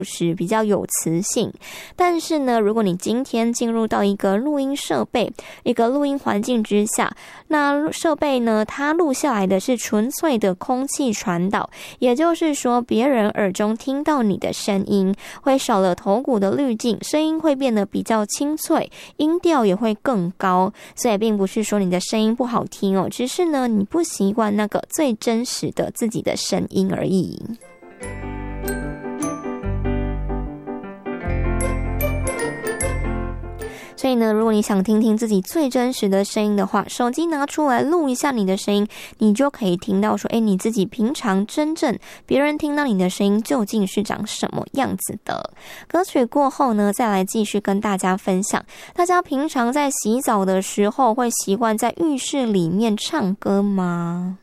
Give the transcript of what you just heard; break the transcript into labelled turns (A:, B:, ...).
A: 时比较有磁性。但是呢，如果你今天进入到一个录音设备、一个录音环境之下，那设备呢，它录下来的是纯粹的空气传导，也就是说别人耳中听到你的声音会少了头骨的滤镜，声音会变得比较清脆，音调也会更高。所以并不是说你的声音不好听哦，只是呢你不习惯那个最真实的自己的声音而已。所以呢，如果你想听听自己最真实的声音的话，手机拿出来录一下你的声音，你就可以听到说，你自己平常真正别人听到你的声音究竟是长什么样子的。歌曲过后呢，再来继续跟大家分享，大家平常在洗澡的时候会习惯在浴室里面唱歌吗？